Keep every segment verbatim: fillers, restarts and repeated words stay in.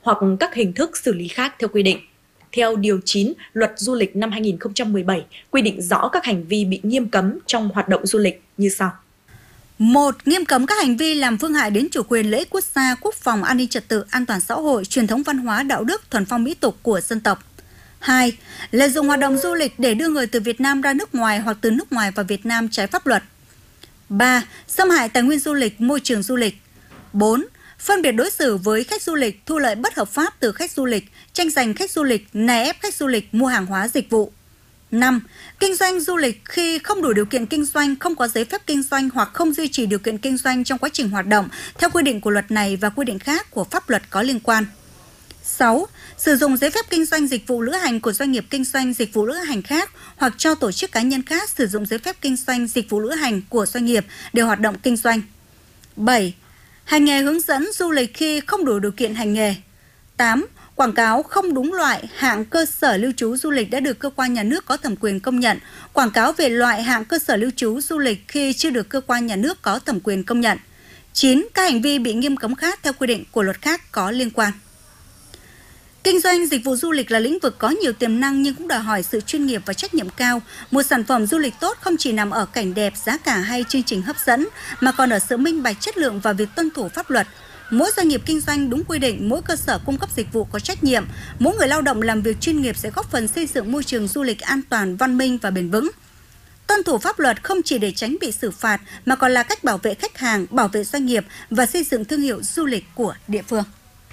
hoặc các hình thức xử lý khác theo quy định. Theo Điều chín Luật Du lịch năm hai nghìn không trăm mười bảy quy định rõ các hành vi bị nghiêm cấm trong hoạt động du lịch như sau. một. Nghiêm cấm các hành vi làm phương hại đến chủ quyền lợi ích quốc gia, quốc phòng, an ninh trật tự, an toàn xã hội, truyền thống văn hóa, đạo đức, thuần phong mỹ tục của dân tộc. hai. Lợi dụng hoạt động du lịch để đưa người từ Việt Nam ra nước ngoài hoặc từ nước ngoài vào Việt Nam trái pháp luật. ba. Xâm hại tài nguyên du lịch, môi trường du lịch. bốn. Phân biệt đối xử với khách du lịch, thu lợi bất hợp pháp từ khách du lịch, tranh giành khách du lịch, nài ép khách du lịch mua hàng hóa dịch vụ. năm. Kinh doanh du lịch khi không đủ điều kiện kinh doanh, không có giấy phép kinh doanh hoặc không duy trì điều kiện kinh doanh trong quá trình hoạt động theo quy định của luật này và quy định khác của pháp luật có liên quan. sáu. Sử dụng giấy phép kinh doanh dịch vụ lữ hành của doanh nghiệp kinh doanh dịch vụ lữ hành khác hoặc cho tổ chức cá nhân khác sử dụng giấy phép kinh doanh dịch vụ lữ hành của doanh nghiệp để hoạt động kinh doanh. bảy. Hành nghề hướng dẫn du lịch khi không đủ điều kiện hành nghề. tám. Quảng cáo không đúng loại, hạng cơ sở lưu trú du lịch đã được cơ quan nhà nước có thẩm quyền công nhận. Quảng cáo về loại hạng cơ sở lưu trú du lịch khi chưa được cơ quan nhà nước có thẩm quyền công nhận. chín. Các hành vi bị nghiêm cấm khác theo quy định của luật khác có liên quan. Kinh doanh dịch vụ du lịch là lĩnh vực có nhiều tiềm năng nhưng cũng đòi hỏi sự chuyên nghiệp và trách nhiệm cao. Một sản phẩm du lịch tốt không chỉ nằm ở cảnh đẹp, giá cả hay chương trình hấp dẫn, mà còn ở sự minh bạch chất lượng và việc tuân thủ pháp luật. Mỗi doanh nghiệp kinh doanh đúng quy định, mỗi cơ sở cung cấp dịch vụ có trách nhiệm, mỗi người lao động làm việc chuyên nghiệp sẽ góp phần xây dựng môi trường du lịch an toàn, văn minh và bền vững. Tuân thủ pháp luật không chỉ để tránh bị xử phạt mà còn là cách bảo vệ khách hàng, bảo vệ doanh nghiệp và xây dựng thương hiệu du lịch của địa phương.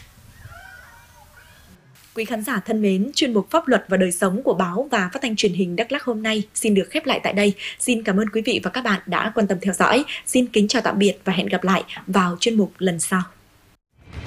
Quý khán giả thân mến, chuyên mục Pháp luật và đời sống của báo và Phát thanh Truyền hình Đắk Lắk hôm nay xin được khép lại tại đây. Xin cảm ơn quý vị và các bạn đã quan tâm theo dõi. Xin kính chào tạm biệt và hẹn gặp lại vào chuyên mục lần sau.